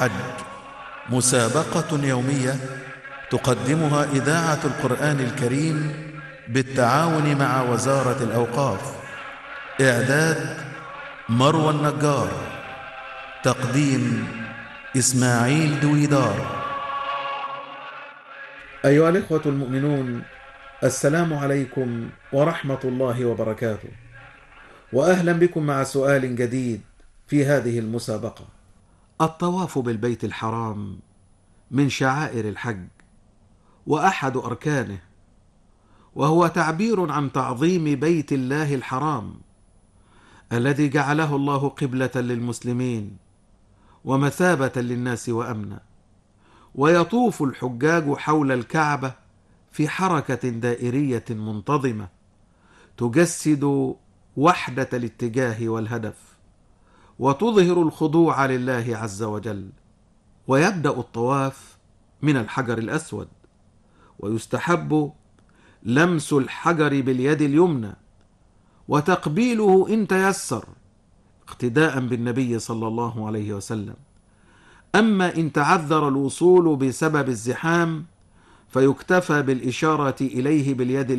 الحج، مسابقة يومية تقدمها إذاعة القرآن الكريم بالتعاون مع وزارة الأوقاف. إعداد مروى النجار، تقديم إسماعيل دويدار. أيها الإخوة المؤمنون، السلام عليكم ورحمة الله وبركاته، وأهلا بكم مع سؤال جديد في هذه المسابقة. الطواف بالبيت الحرام من شعائر الحج وأحد أركانه، وهو تعبير عن تعظيم بيت الله الحرام الذي جعله الله قبلة للمسلمين ومثابة للناس وأمنا. ويطوف الحجاج حول الكعبة في حركة دائرية منتظمة تجسد وحدة الاتجاه والهدف، وتظهر الخضوع لله عز وجل. ويبدأ الطواف من الحجر الأسود، ويستحب لمس الحجر باليد اليمنى وتقبيله إن تيسر، اقتداء بالنبي صلى الله عليه وسلم. أما إن تعذر الوصول بسبب الزحام فيكتفى بالإشارة إليه باليد